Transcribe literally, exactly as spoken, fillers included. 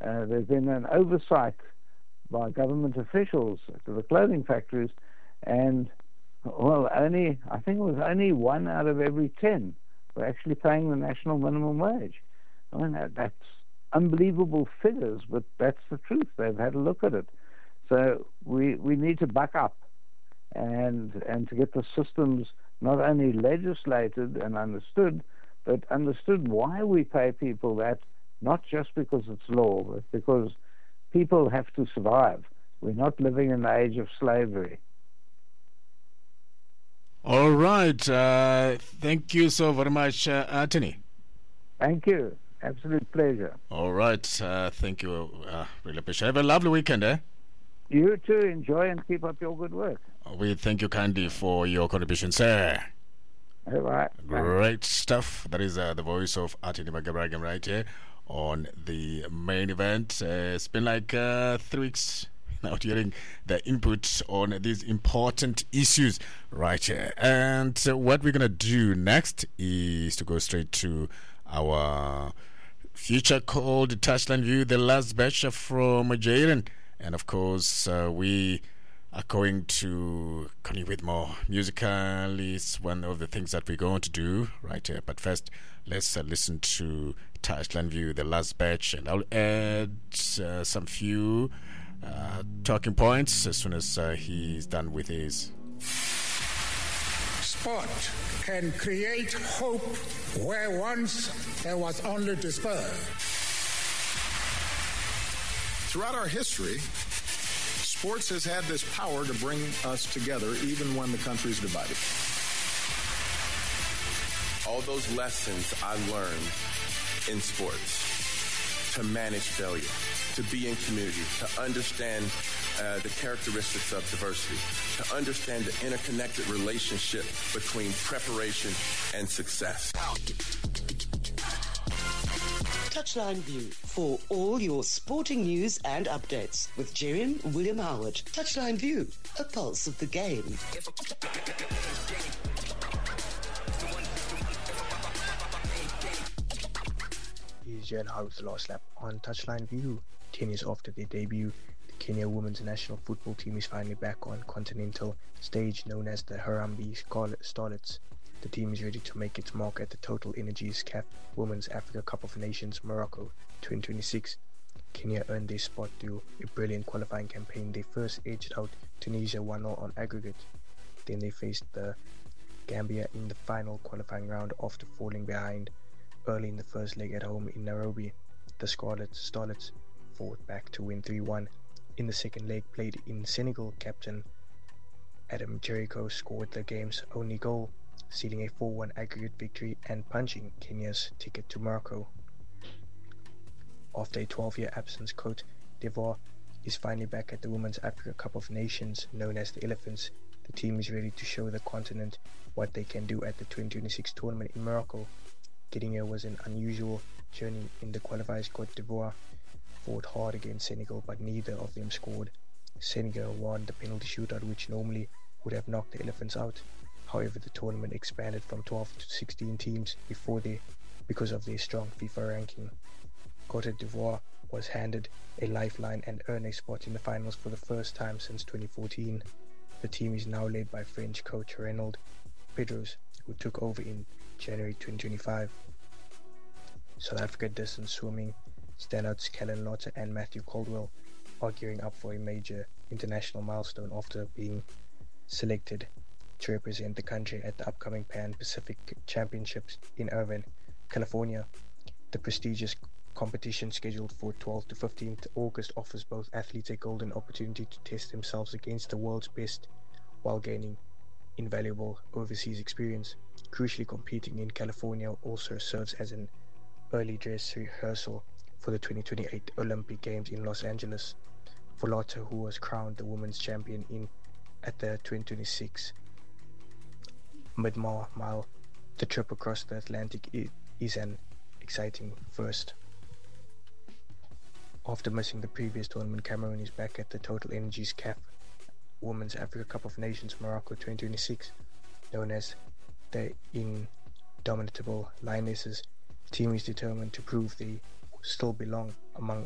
uh, there's been an oversight by government officials to the clothing factories, and well, only I think it was only one out of every ten were actually paying the national minimum wage. I mean, that, that's unbelievable figures, but that's the truth. They've had a look at it. So we we need to buck up and and to get the systems not only legislated and understood, but understood why we pay people that, not just because it's law, but because people have to survive. We're not living in the age of slavery. All right. Uh, thank you so very much, uh, Anthony. Thank you. Absolute pleasure. All right. Uh, thank you. Uh, really appreciate it. Have a lovely weekend, eh? You too. Enjoy and keep up your good work. We thank you kindly for your contribution, sir. All right. Great stuff. That is uh, the voice of Anthony Magabragam right here on the main event. Uh, it's been like uh, three weeks now hearing the input on these important issues right here. And uh, what we're going to do next is to go straight to our future called Touchline View, the last batch from Jayden. And of course, uh, we are going to continue with more musical. Is one of the things that we're going to do right here. But first, let's uh, listen to Touchline View, the last batch, and I'll add uh, some few uh, talking points as soon as uh, he's done with his. Sport can create hope where once there was only despair. Throughout our history, sports has had this power to bring us together even when the country's divided. All those lessons I learned in sports, to manage failure, to be in community, to understand uh, the characteristics of diversity, to understand the interconnected relationship between preparation and success. Touchline View for all your sporting news and updates with Jerry William Howard. Touchline View, a pulse of the game. Here's Jerry Howard with the last lap on Touchline View. Ten years after their debut, the Kenya women's national football team is finally back on continental stage known as the Harambee Starlets. The team is ready to make its mark at the Total Energies C A F Women's Africa Cup of Nations Morocco twenty twenty-six. Kenya earned their spot through a brilliant qualifying campaign. They first edged out Tunisia one nil on aggregate. Then they faced the Gambia in the final qualifying round after falling behind early in the first leg at home in Nairobi. The Scarlet Starlets fought back to win three one. In the second leg played in Senegal, captain Adam Jericho scored the game's only goal, sealing a four one aggregate victory and punching Kenya's ticket to Morocco. After a twelve-year absence, Cote d'Ivoire is finally back at the Women's Africa Cup of Nations, known as the Elephants. The team is ready to show the continent what they can do at the twenty twenty-six tournament in Morocco. Getting here was an unusual journey in the qualifiers. Cote d'Ivoire fought hard against Senegal, but neither of them scored. Senegal won the penalty shootout, which normally would have knocked the Elephants out. However, the tournament expanded from twelve to sixteen teams before they, because of their strong FIFA ranking. Cote d'Ivoire was handed a lifeline and earned a spot in the finals for the first time since twenty fourteen. The team is now led by French coach Renaud Pedros, who took over in January twenty twenty-five. South Africa distance swimming standouts Kellen Lotter and Matthew Caldwell are gearing up for a major international milestone after being selected to represent the country at the upcoming Pan Pacific Championships in Irvine, California. The prestigious competition, scheduled for twelfth to fifteenth August, offers both athletes a golden opportunity to test themselves against the world's best while gaining invaluable overseas experience. Crucially, competing in California also serves as an early dress rehearsal for the twenty twenty-eight Olympic Games in Los Angeles. For Lotte, who was crowned the women's champion in at the twenty twenty-six mid-mile, the trip across the Atlantic is an exciting first. After missing the previous tournament, Cameroon is back at the Total Energies C A F Women's Africa Cup of Nations Morocco twenty twenty-six, known as the Indomitable Lionesses. The team is determined to prove they still belong among